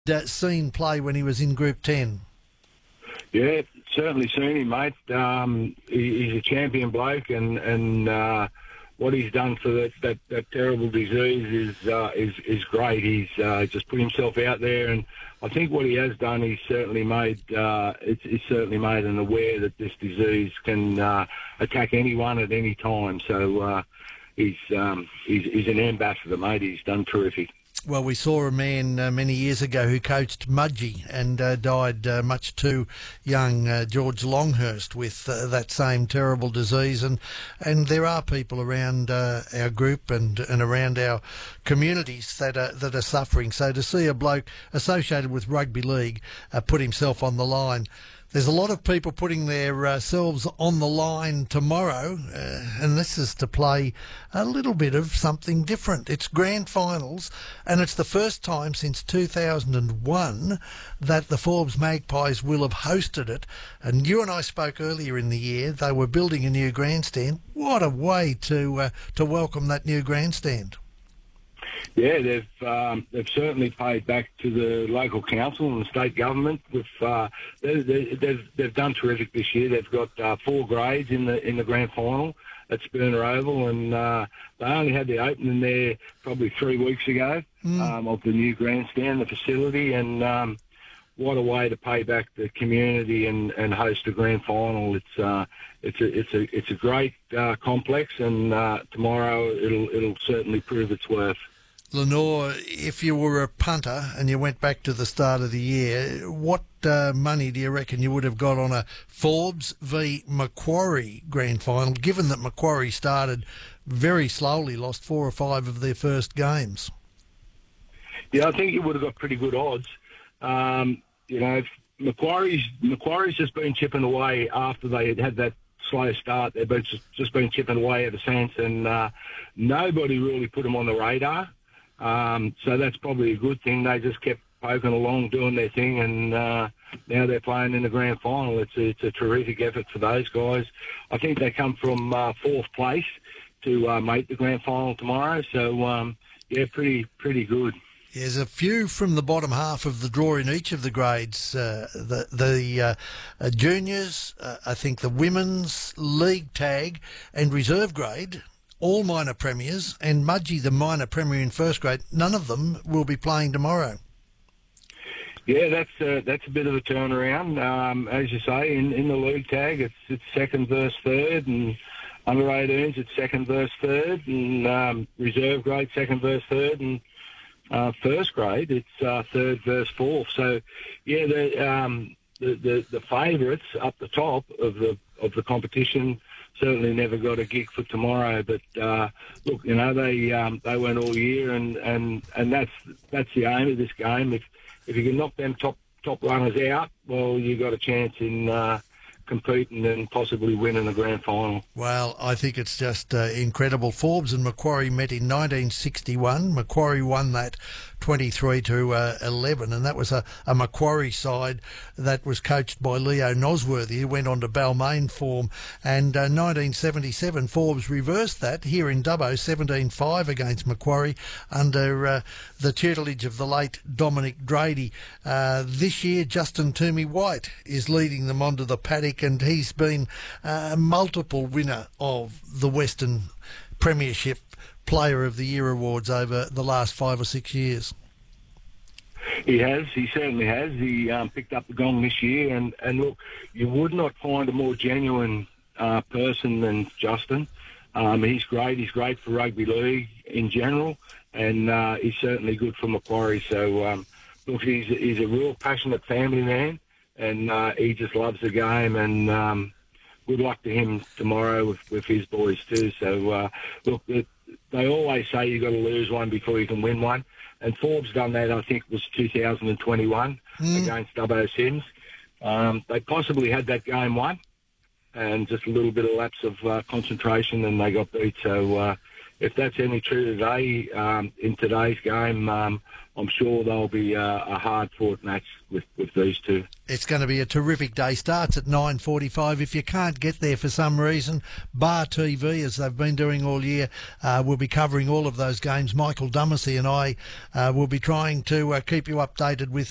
seen play when he was in Group 10. Yeah, certainly seen him, mate. He's a champion bloke, and what he's done for that terrible disease is great. He's just put himself out there, and I think what he has done, he's certainly made it's certainly made an aware that this disease can attack anyone at any time. So he's an ambassador, mate. He's done terrific. Well, we saw a man many years ago who coached Mudgee and died much too young, George Longhurst, with that same terrible disease. And there are people around our group and around our communities that are suffering. So to see a bloke associated with rugby league put himself on the line. There's a lot of people putting their selves on the line tomorrow, and this is to play a little bit of something different. It's grand finals, and it's the first time since 2001 that the Forbes Magpies will have hosted it. And you and I spoke earlier in the year. They were building a new grandstand. What a way to welcome that new grandstand. Yeah, they've certainly paid back to the local council and the state government. They've done terrific this year. They've got 4 grades in the grand final at Spooner Oval, and they only had the opening there probably 3 weeks ago of the new grandstand, the facility, and what a way to pay back the community and host a grand final. It's a great complex, and tomorrow it'll certainly prove its worth. Lenore, if you were a punter and you went back to the start of the year, what money do you reckon you would have got on a Forbes v Macquarie grand final, given that Macquarie started very slowly, lost 4 or 5 of their first games? Yeah, I think you would have got pretty good odds. Macquarie's just been chipping away after they had that slow start. They've just been chipping away ever since, and nobody really put them on the radar. So that's probably a good thing. They just kept poking along, doing their thing, and now they're playing in the grand final. It's a terrific effort for those guys. I think they come from 4th place to make the grand final tomorrow. So yeah, pretty good. There's a few from the bottom half of the draw in each of the grades. The juniors, I think the women's, league tag and reserve grade, all minor premiers, and Mudgee, the minor premier in first grade. None of them will be playing tomorrow. Yeah, that's a bit of a turnaround. As you say, in the league tag, it's second versus third, and under 18s it's second versus third, and reserve grade second versus third, and first grade it's third versus fourth. So yeah, the favourites up the top of the competition certainly never got a gig for tomorrow. But look, they went all year, and that's the aim of this game. If you can knock them top runners out, well, you got a chance in competing and possibly winning the grand final. Well, I think it's just incredible. Forbes and Macquarie met in 1961. Macquarie won that 23-11, and that was a Macquarie side that was coached by Leo Nosworthy, who went on to Balmain form. And 1977, Forbes reversed that here in Dubbo, 17-5 against Macquarie under the tutelage of the late Dominic Drady. This year, Justin Toomey White is leading them onto the paddock, and he's been a multiple winner of the Western Premiership Player of the Year awards over the last 5 or 6 years. He certainly has. He picked up the gong this year, and look, you would not find a more genuine person than Justin. He's great for rugby league in general, and he's certainly good for Macquarie. So look, he's a real passionate family man, and he just loves the game, and good luck to him tomorrow with his boys too. So look, they always say you've got to lose one before you can win one, and Forbes done that, I think it was 2021 against Dubbo Sims. They possibly had that game won, and just a little bit of lapse of concentration, and they got beat. So if that's any true today, in today's game, I'm sure there'll be a hard-fought match with these two. It's going to be a terrific day. Starts at 9:45. If you can't get there for some reason, Bar TV, as they've been doing all year, will be covering all of those games. Michael Dumacy and I will be trying to keep you updated with